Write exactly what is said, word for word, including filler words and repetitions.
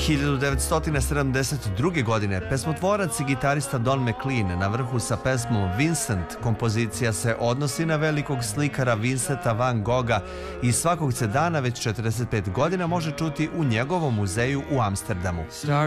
hiljadu devetsto sedamdeset druge. godine pesmotvorac i gitarista Don McLean na vrhu sa pesmom Vincent. Kompozicija se odnosi na velikog slikara Vincenta van Gogha i svakog se dana već četrdeset pet godina može čuti u njegovom muzeju u Amsterdamu.